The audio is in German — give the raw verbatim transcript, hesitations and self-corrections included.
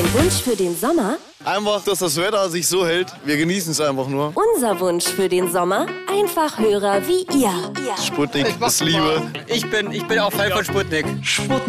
Dein Wunsch für den Sommer? Einfach, dass das Wetter sich so hält. Wir genießen es einfach nur. Unser Wunsch für den Sommer? Einfach Hörer wie ihr. Sputnik ist Liebe. Ich bin, ich bin auch Fan von Sputnik.